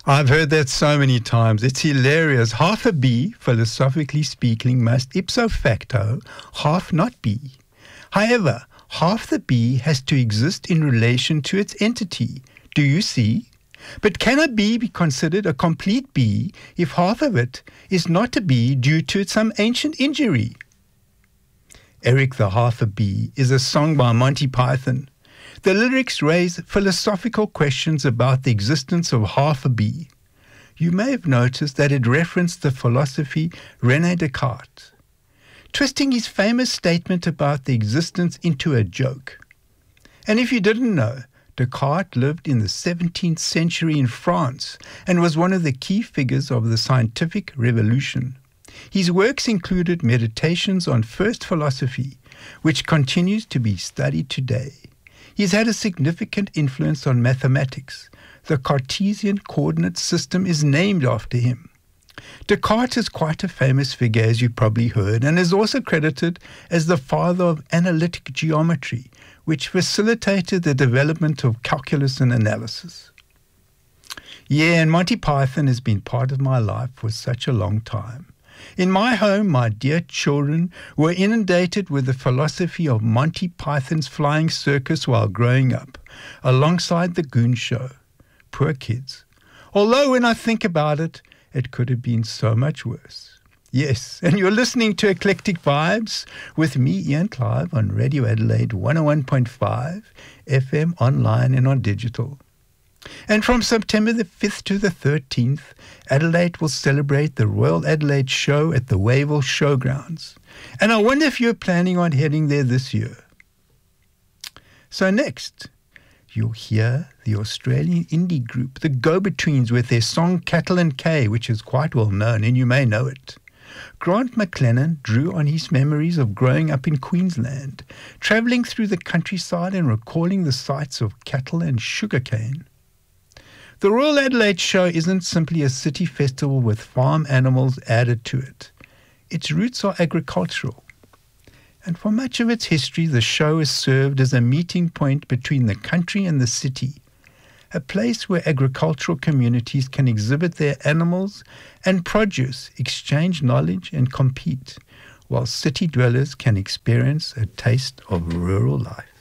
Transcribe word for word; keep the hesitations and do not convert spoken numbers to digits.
I've heard that so many times. It's hilarious. Half a bee, philosophically speaking, must ipso facto half not be. However, half the bee has to exist in relation to its entity. Do you see? But can a bee be considered a complete bee if half of it is not a bee due to some ancient injury? Eric the Half a Bee is a song by Monty Python. The lyrics raise philosophical questions about the existence of half a bee. You may have noticed that it referenced the philosopher René Descartes, twisting his famous statement about the existence into a joke. And if you didn't know, Descartes lived in the seventeenth century in France and was one of the key figures of the scientific revolution. His works included Meditations on First Philosophy, which continues to be studied today. He's had a significant influence on mathematics. The Cartesian coordinate system is named after him. Descartes is quite a famous figure, as you probably heard, and is also credited as the father of analytic geometry, which facilitated the development of calculus and analysis. Yeah, and Monty Python has been part of my life for such a long time. In my home, my dear children were inundated with the philosophy of Monty Python's Flying Circus while growing up, alongside the Goon Show. Poor kids. Although when I think about it, it could have been so much worse. Yes, and you're listening to Eclectic Vibes with me, Ian Clive, on Radio Adelaide one oh one point five, F M, online and on digital. And from September the fifth to the thirteenth, Adelaide will celebrate the Royal Adelaide Show at the Wavell Showgrounds. And I wonder if you're planning on heading there this year. So next, you'll hear the Australian indie group, the Go-Betweens, with their song Cattle and Kay, which is quite well known, and you may know it. Grant McLennan drew on his memories of growing up in Queensland, travelling through the countryside and recalling the sights of cattle and sugarcane. The Royal Adelaide Show isn't simply a city festival with farm animals added to it. Its roots are agricultural. And for much of its history, the show has served as a meeting point between the country and the city, a place where agricultural communities can exhibit their animals and produce, exchange knowledge and compete, while city dwellers can experience a taste of rural life.